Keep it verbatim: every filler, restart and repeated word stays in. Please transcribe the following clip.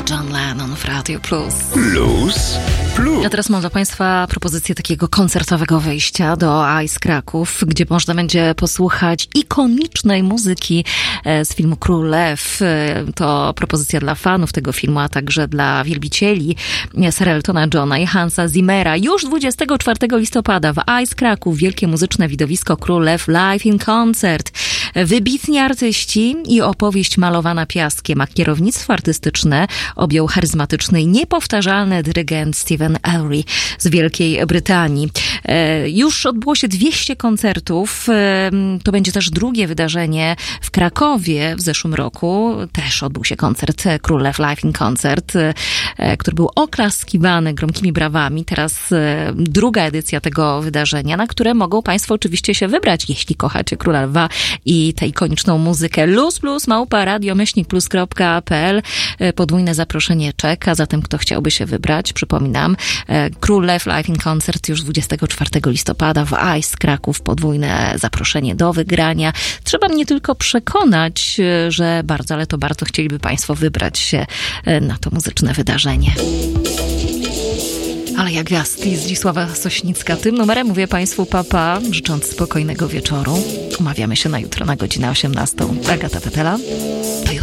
John Lennon w Radio Plus. Plus, plus. Ja teraz mam dla Państwa propozycję takiego koncertowego wyjścia do Ice Kraków, gdzie można będzie posłuchać ikonicznej muzyki z filmu Król Lew. To propozycja dla fanów tego filmu, a także dla wielbicieli Sir Eltona Johna i Hansa Zimmera. Już dwudziestego czwartego listopada w Ice Kraków wielkie muzyczne widowisko Król Lew Live in Concert. Wybitni artyści i opowieść malowana piaskiem, a kierownictwo artystyczne objął charyzmatyczny i niepowtarzalny dyrygent Stephen Ellery z Wielkiej Brytanii. Już odbyło się dwieście koncertów. To będzie też drugie wydarzenie w Krakowie w zeszłym roku. Też odbył się koncert Król Lew Live in Concert, który był oklaskiwany gromkimi brawami. Teraz druga edycja tego wydarzenia, na które mogą Państwo oczywiście się wybrać, jeśli kochacie Króla Lwa i tę ikoniczną muzykę. Luz plus małpa radio myślnik plus kropka p l. Podwójne zaproszenie czeka, zatem kto chciałby się wybrać, przypominam, Król Lew Live in Concert już dwudziestego czwartego listopada w Ice Kraków, podwójne zaproszenie do wygrania. Trzeba mnie tylko przekonać, że bardzo, ale to bardzo chcieliby Państwo wybrać się na to muzyczne wydarzenie. Ale jak gwiazd jest Zdzisława Sośnicka. Tym numerem mówię Państwu papa, życząc spokojnego wieczoru. Umawiamy się na jutro na godzinę osiemnastą. Agata Petela. Do jutra.